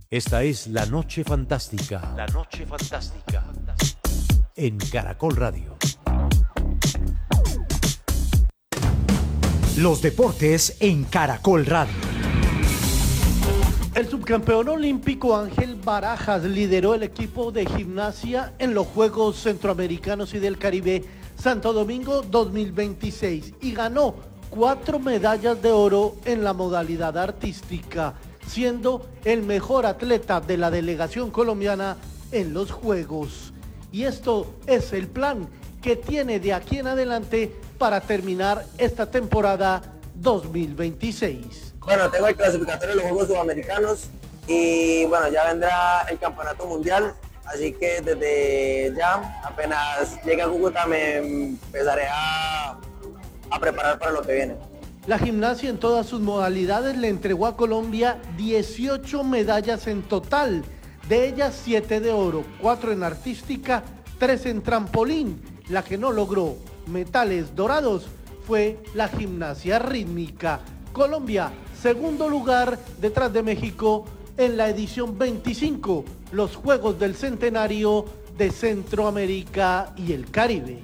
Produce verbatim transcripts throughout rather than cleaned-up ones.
Esta es La Noche Fantástica. La Noche Fantástica. En Caracol Radio. Los deportes en Caracol Radio. El subcampeón olímpico Ángel Barajas lideró el equipo de gimnasia en los Juegos Centroamericanos y del Caribe Santo Domingo dos mil veintiséis y ganó cuatro medallas de oro en la modalidad artística, siendo el mejor atleta de la delegación colombiana en los Juegos. Y esto es el plan que tiene de aquí en adelante para terminar esta temporada dos mil veintiséis. Bueno, tengo el clasificatorio de los Juegos Sudamericanos y bueno, ya vendrá el Campeonato Mundial, así que desde ya, apenas llegue a Cúcuta, me empezaré a, a preparar para lo que viene. La gimnasia en todas sus modalidades le entregó a Colombia dieciocho medallas en total, de ellas siete de oro, cuatro en artística, tres en trampolín. La que no logró metales dorados fue la gimnasia rítmica. Colombia, segundo lugar detrás de México en la edición veinticinco, los Juegos del Centenario de Centroamérica y el Caribe.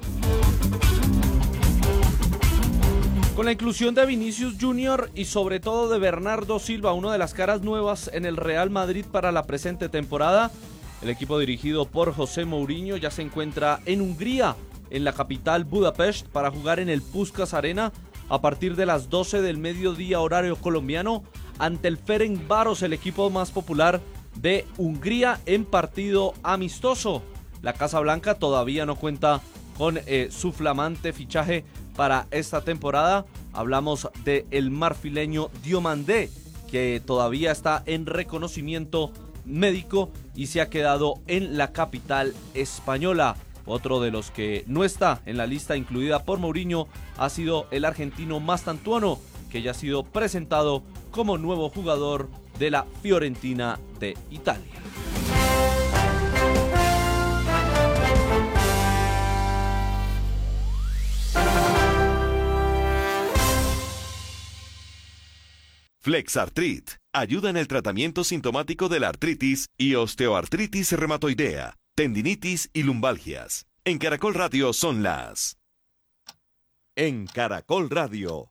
Con la inclusión de Vinicius Junior y sobre todo de Bernardo Silva, una de las caras nuevas en el Real Madrid para la presente temporada, el equipo dirigido por José Mourinho ya se encuentra en Hungría, en la capital Budapest, para jugar en el Puskás Arena a partir de las doce del mediodía horario colombiano ante el Ferencváros, el equipo más popular de Hungría, en partido amistoso. La Casa Blanca todavía no cuenta con eh, su flamante fichaje para esta temporada. Hablamos del marfileño Diomandé, que todavía está en reconocimiento médico y se ha quedado en la capital española. Otro de los que no está en la lista incluida por Mourinho ha sido el argentino Mastantuono, que ya ha sido presentado como nuevo jugador de la Fiorentina de Italia. Flexartrit ayuda en el tratamiento sintomático de la artritis y osteoartritis reumatoidea, tendinitis y lumbalgias. En Caracol Radio son las... En Caracol Radio.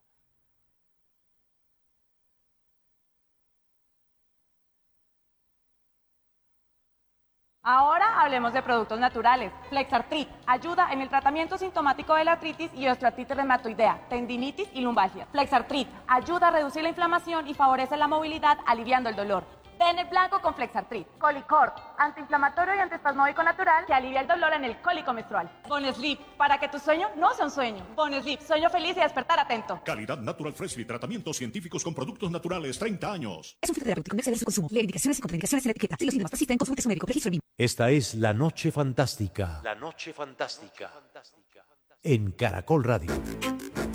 Ahora hablemos de productos naturales. Flexartrit ayuda en el tratamiento sintomático de la artritis y osteoartritis reumatoidea, tendinitis y lumbalgia. Flexartrit ayuda a reducir la inflamación y favorece la movilidad, aliviando el dolor. Ten el blanco con Flexartrit. Colicort, antiinflamatorio y antiespasmódico natural que alivia el dolor en el cólico menstrual. Bonesleep, para que tu sueño no sea un sueño. Bonesleep, sueño feliz y despertar atento. Calidad Natural Freshly, tratamientos científicos con productos naturales, treinta años. Es un filtro terapéutico, no exceder su consumo. Lee indicaciones y contraindicaciones en la etiqueta. Si los síntomas persisten, consulte a su médico. Registro el mismo. Esta es La Noche Fantástica. La Noche Fantástica. En Caracol Radio.